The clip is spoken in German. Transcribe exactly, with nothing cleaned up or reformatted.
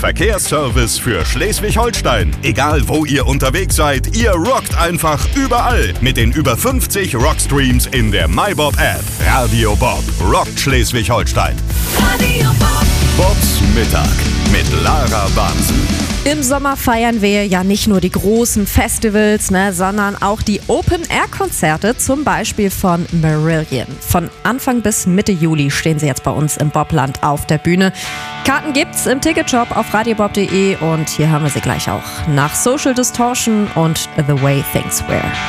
Verkehrsservice für Schleswig-Holstein. Egal wo ihr unterwegs seid, ihr rockt einfach überall mit den über fünfzig Rockstreams in der MyBob-App. Radio Bob rockt Schleswig-Holstein. Radio Bob. Bobs Mittag mit Lara Bahnsen. Im Sommer feiern wir ja nicht nur die großen Festivals, ne, sondern auch die Open-Air-Konzerte, zum Beispiel von Marillion. Von Anfang bis Mitte Juli stehen sie jetzt bei uns im Bobland auf der Bühne. Karten gibt's im Ticketshop auf radiobob punkt de und hier haben wir sie gleich auch. Nach Social Distortion und The Way Things Were.